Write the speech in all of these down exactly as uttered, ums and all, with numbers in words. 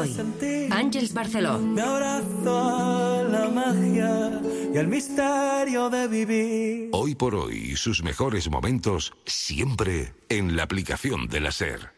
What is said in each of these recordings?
hoy. Àngels Barceló. Me abrazo a la magia y al misterio de vivir. Hoy por hoy, sus mejores momentos siempre en la aplicación de la SER.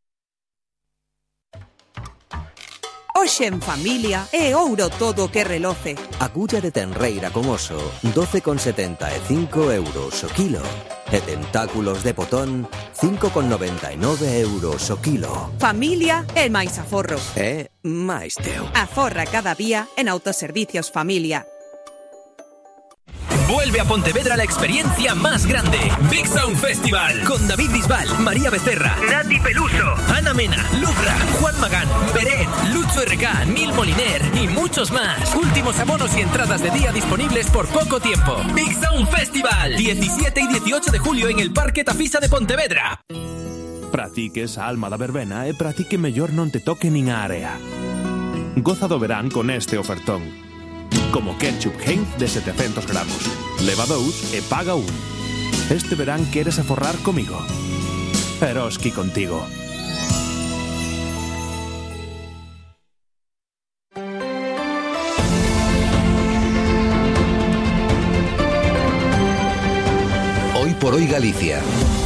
Hoxe en familia é ouro todo o que reloce. Agulla de tenreira con oso, doce con setenta e cinco euros o kilo. E tentáculos de potón, cinco con noventa e nove euros o kilo. Familia é máis aforro. É máis teu. Aforra cada día en Autoservicios Familia. Vuelve a Pontevedra la experiencia más grande. Big Sound Festival. Con David Bisbal, María Becerra, Nati Peluso, Ana Mena, Lubra, Juan Magán, Beret, Lucho R K, Neil Moliner y muchos más. Últimos abonos y entradas de día disponibles por poco tiempo. Big Sound Festival. diecisiete y dieciocho de julio en el Parque Tafisa de Pontevedra. Para ti que es a alma da verbena e para ti que mellor non te toque nin a area. Goza do verán con este ofertón. Como ketchup Heinz de setecientos gramos. Leva dous e paga un. Este verán queres aforrar comigo. Eroski contigo. Hoy por hoy Galicia.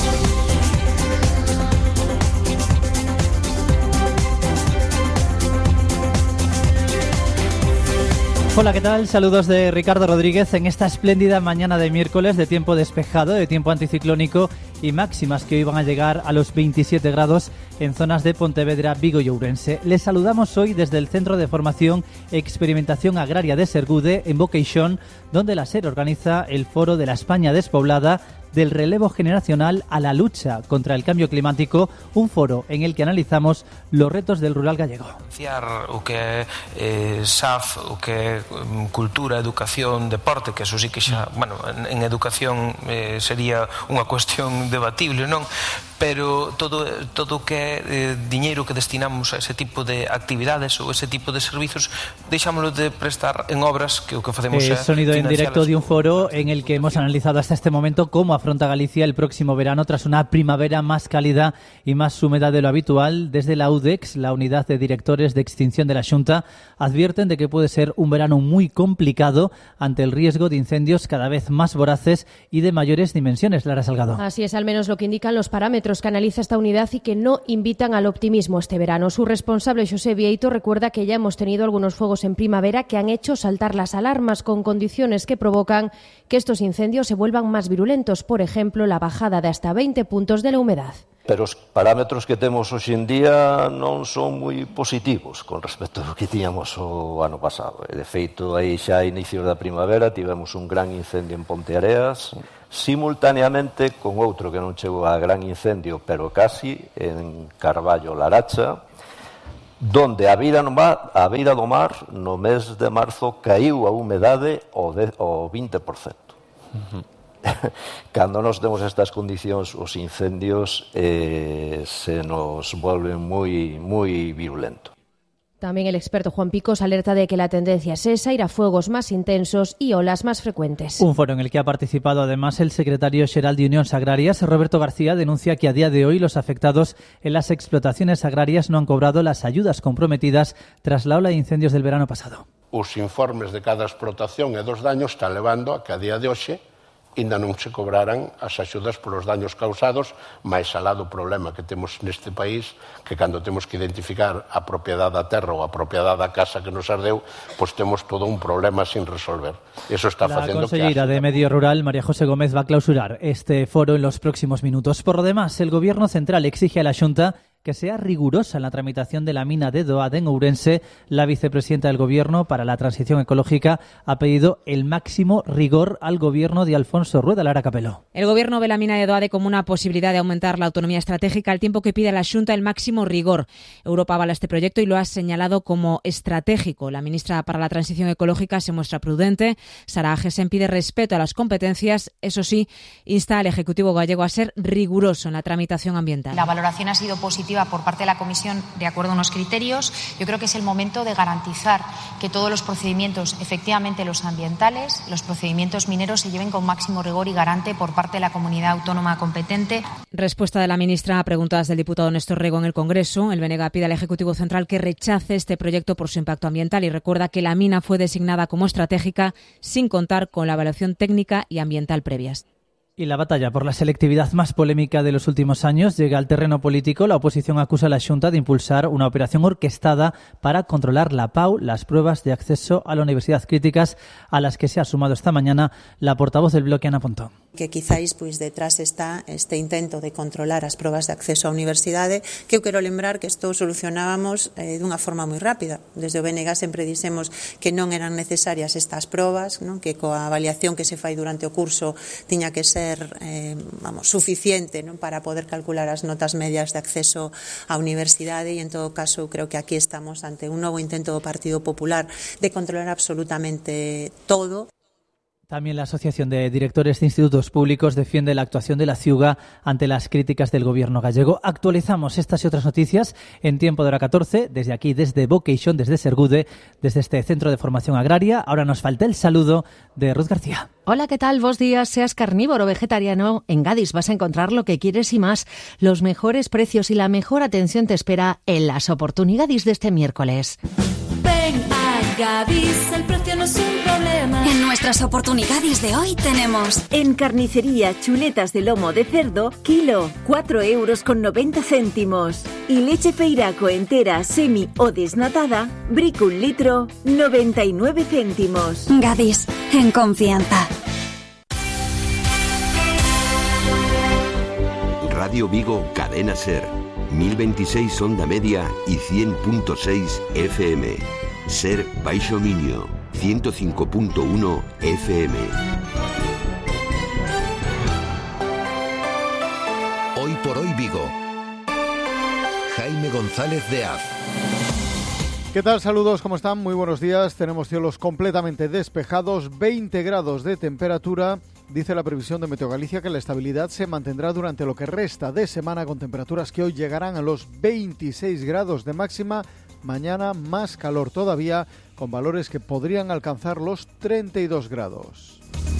Hola, ¿qué tal? Saludos de Ricardo Rodríguez en esta espléndida mañana de miércoles de tiempo despejado, de tiempo anticiclónico y máximas que hoy van a llegar a los veintisiete grados en zonas de Pontevedra, Vigo y Ourense. Les saludamos hoy desde el Centro de Formación e Experimentación Agraria de Sergude, en Boqueixón, donde la SER organiza el Foro de la España Despoblada, del relevo generacional a la lucha contra el cambio climático, un foro en el que analizamos los retos del rural gallego. O que é S A F, o que é cultura, educación, deporte, que eso sí que xa, bueno, en educación eh, sería unha cuestión debatible, non? Pero todo todo o que é eh, diñeiro que destinamos a ese tipo de actividades ou ese tipo de servizos, deixámoslo de prestar en obras que o que facemos é eh, sonido en directo de un foro en el que hemos analizado hasta este momento cómo afronta Galicia el próximo verano tras una primavera más cálida y más húmeda de lo habitual. Desde la U D E X, la Unidad de Directores de Extinción de la Xunta, advierten de que puede ser un verano muy complicado ante el riesgo de incendios cada vez más voraces y de mayores dimensiones. Lara Salgado. Así es, al menos lo que indican los parámetros que analiza esta unidad y que no invitan al optimismo este verano. Su responsable, José Vieito, recuerda que ya hemos tenido algunos fuegos en primavera que han hecho saltar las alarmas con condiciones que provocan que estos incendios se vuelvan más virulentos. Por ejemplo, la bajada de hasta veinte puntos de la humedad. Pero os parámetros que temos hoxe en día non son moi positivos con respecto ao que tiñamos o ano pasado. De feito, aí xa a inicios da primavera tivemos un gran incendio en Ponteareas, simultaneamente con outro que non chegou a gran incendio, pero casi, en Carballo Laracha, donde a beira, no mar, a beira do mar, no mes de marzo, caíu a humedade ao, de, ao vinte por cento. Uh-huh. Cando nos temos estas condicións, os incendios eh, se nos volven moi, moi virulentos. También el experto Juan Picos alerta de que la tendencia es esa, ir a fuegos más intensos y olas más frecuentes. Un foro en el que ha participado además el secretario xeral de Unións Agrarias, Roberto García, denuncia que a día de hoy los afectados en las explotaciones agrarias no han cobrado las ayudas comprometidas tras la ola de incendios del verano pasado. Os informes de cada explotación e dos daños están levando a que a día de hoxe ainda non se cobraran as axudas polos daños causados, máis alá do problema que temos neste país, que cando temos que identificar a propiedade da terra ou a propiedade da casa que nos ardeu, pois temos todo un problema sin resolver. Eso está facendo que... La consellera de Medio Rural, María José Gómez, va a clausurar este foro en los próximos minutos. Por lo demás, el Gobierno Central exige a la Xunta que sea rigurosa en la tramitación de la mina de Doade en Ourense. La vicepresidenta del Gobierno para la Transición Ecológica ha pedido el máximo rigor al Gobierno de Alfonso Rueda. Lara Capeló. El Gobierno ve la mina de Doade como una posibilidad de aumentar la autonomía estratégica, al tiempo que pide a la Xunta el máximo rigor. Europa avala este proyecto y lo ha señalado como estratégico. La ministra para la Transición Ecológica se muestra prudente. Sara Agesen pide respeto a las competencias. Eso sí, insta al Ejecutivo gallego a ser riguroso en la tramitación ambiental. La valoración ha sido positiva positiva por parte de la Comisión de acuerdo a unos criterios. Yo creo que es el momento de garantizar que todos los procedimientos, efectivamente los ambientales, los procedimientos mineros, se lleven con máximo rigor y garante por parte de la comunidad autónoma competente. Respuesta de la ministra a preguntas del diputado Néstor Rego en el Congreso. El B N G pide al Ejecutivo Central que rechace este proyecto por su impacto ambiental y recuerda que la mina fue designada como estratégica sin contar con la evaluación técnica y ambiental previas. Y la batalla por la selectividad más polémica de los últimos años llega al terreno político. La oposición acusa a la Xunta de impulsar una operación orquestada para controlar la P A U, las pruebas de acceso a la universidad críticas a las que se ha sumado esta mañana la portavoz del Bloque, Ana Pontón. Que quizáis pois detrás está este intento de controlar as probas de acceso á universidade, que eu quero lembrar que isto solucionábamos eh, dunha forma moi rápida. Desde o B N G sempre dixemos que non eran necesarias estas probas, non? Que coa avaliación que se fai durante o curso tiña que ser eh, vamos, suficiente, non? Para poder calcular as notas medias de acceso á universidade e en todo caso creo que aquí estamos ante un novo intento do Partido Popular de controlar absolutamente todo. También la Asociación de Directores de Institutos Públicos defiende la actuación de la Ciuga ante las críticas del gobierno gallego. Actualizamos estas y otras noticias en tiempo de hora catorce, desde aquí, desde Vocation, desde Sergude, desde este Centro de Formación Agraria. Ahora nos falta el saludo de Ruth García. Hola, ¿qué tal? Vos días, seas carnívoro o vegetariano, en Gadis vas a encontrar lo que quieres y más. Los mejores precios y la mejor atención te espera en las oportunidades de este miércoles. Ven a Gadis, el precio no es un problema. En nuestras oportunidades de hoy tenemos en carnicería chuletas de lomo de cerdo, kilo, cuatro euros con noventa céntimos. Y leche feiraco entera, semi o desnatada, brico un litro, noventa y nueve céntimos. Gadis, en confianza. Radio Vigo, Cadena Ser, mil veintiséis onda media y cien punto seis F M. Ser Baixo Miño, ciento cinco punto uno F M. Hoy por hoy Vigo. Jaime González de Az. ¿Qué tal? Saludos, ¿cómo están? Muy buenos días. Tenemos cielos completamente despejados, veinte grados de temperatura. Dice la previsión de Meteo Galicia que la estabilidad se mantendrá durante lo que resta de semana con temperaturas que hoy llegarán a los veintiséis grados de máxima. Mañana más calor todavía, con valores que podrían alcanzar los treinta y dos grados.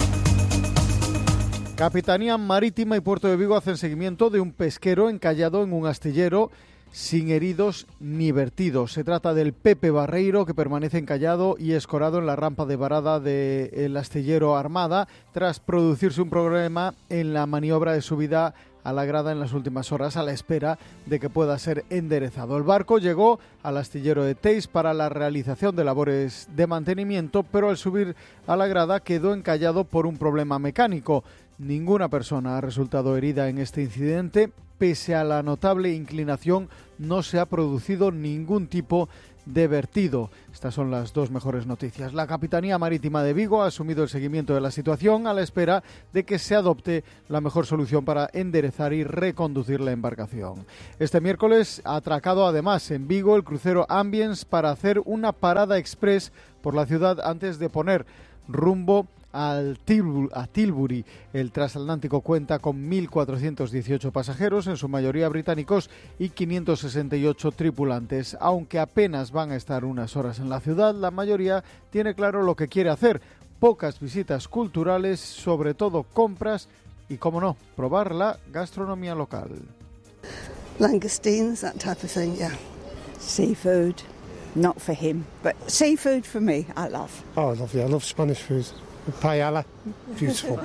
Capitanía Marítima y Puerto de Vigo hacen seguimiento de un pesquero encallado en un astillero sin heridos ni vertidos. Se trata del Pepe Barreiro, que permanece encallado y escorado en la rampa de varada del astillero Armada tras producirse un problema en la maniobra de subida a la grada en las últimas horas, a la espera de que pueda ser enderezado. El barco llegó al astillero de Teis para la realización de labores de mantenimiento, pero al subir a la grada quedó encallado por un problema mecánico. Ninguna persona ha resultado herida en este incidente. Pese a la notable inclinación, no se ha producido ningún tipo de vertido. Estas son las dos mejores noticias. La Capitanía Marítima de Vigo ha asumido el seguimiento de la situación a la espera de que se adopte la mejor solución para enderezar y reconducir la embarcación. Este miércoles ha atracado además en Vigo el crucero Ambience para hacer una parada express por la ciudad antes de poner rumbo al Tilbury, a Tilbury. El transatlántico cuenta con mil cuatrocientos dieciocho pasajeros, en su mayoría británicos, y quinientos sesenta y ocho tripulantes. Aunque apenas van a estar unas horas en la ciudad, la mayoría tiene claro lo que quiere hacer. Pocas visitas culturales, sobre todo compras y, como no, probar la gastronomía local. Langoustines, that type of thing, yeah. Seafood, not for him, but seafood for me, I love. Oh, I love, yeah, I love Spanish food. Paella, beautiful.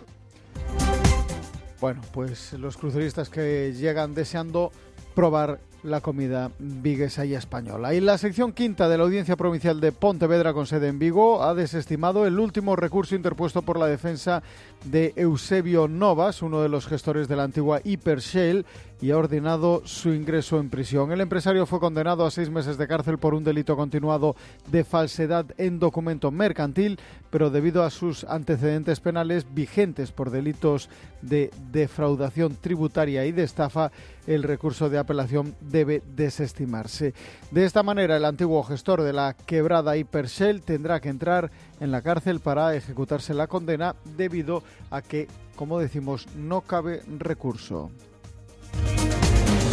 Bueno, pues los cruceristas que llegan deseando probar la comida viguesa y española. Y la sección quinta de la Audiencia Provincial de Pontevedra, con sede en Vigo, ha desestimado el último recurso interpuesto por la defensa de Eusebio Novas, uno de los gestores de la antigua Hipershell, y ha ordenado su ingreso en prisión. El empresario fue condenado a seis meses de cárcel por un delito continuado de falsedad en documento mercantil, pero debido a sus antecedentes penales vigentes por delitos de defraudación tributaria y de estafa, el recurso de apelación debe desestimarse. De esta manera, el antiguo gestor de la quebrada Hipershell tendrá que entrar en la cárcel para ejecutarse la condena, debido a que, como decimos, no cabe recurso.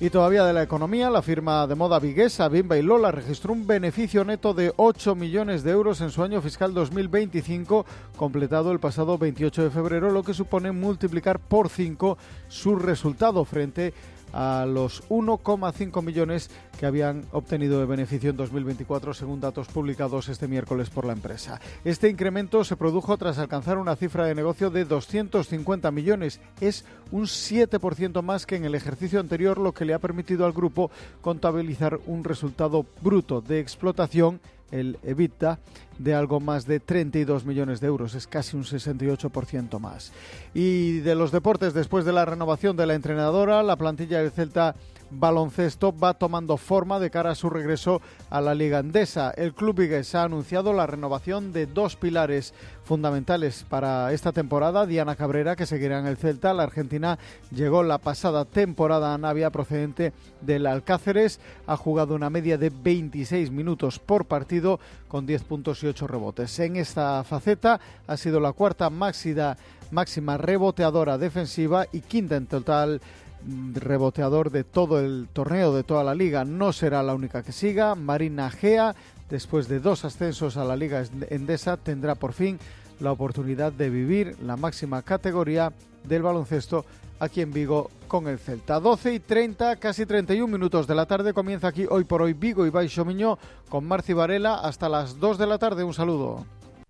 Y todavía de la economía, la firma de moda viguesa Bimba y Lola registró un beneficio neto de ocho millones de euros en su año fiscal dos mil veinticinco, completado el pasado veintiocho de febrero, lo que supone multiplicar por cinco su resultado frente a los uno coma cinco millones que habían obtenido de beneficio en dos mil veinticuatro, según datos publicados este miércoles por la empresa. Este incremento se produjo tras alcanzar una cifra de negocio de doscientos cincuenta millones. Es un siete por ciento más que en el ejercicio anterior, lo que le ha permitido al grupo contabilizar un resultado bruto de explotación, el EBITDA, de algo más de treinta y dos millones de euros, es casi un sesenta y ocho por ciento más. Y de los deportes, después de la renovación de la entrenadora, la plantilla del Celta Baloncesto va tomando forma de cara a su regreso a la Liga Endesa. El club vigués ha anunciado la renovación de dos pilares fundamentales para esta temporada. Diana Cabrera, que seguirá en el Celta. La argentina llegó la pasada temporada a Navia procedente del Alcáceres. Ha jugado una media de veintiséis minutos por partido con diez puntos y ocho rebotes. En esta faceta ha sido la cuarta máxima, máxima reboteadora defensiva y quinta en total reboteador de todo el torneo, de toda la liga. No será la única que siga. Marina Gea, después de dos ascensos a la Liga Endesa, tendrá por fin la oportunidad de vivir la máxima categoría del baloncesto aquí en Vigo con el Celta. doce y treinta, casi treinta y un minutos de la tarde, comienza aquí Hoy por Hoy Vigo y Baixo Miño con Marci Varela hasta las dos de la tarde. Un saludo.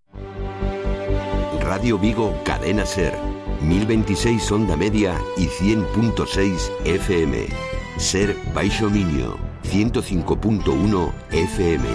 Radio Vigo, Cadena Ser, mil veintiséis onda media y cien punto seis F M. Ser Baixo Miño, ciento cinco punto uno F M.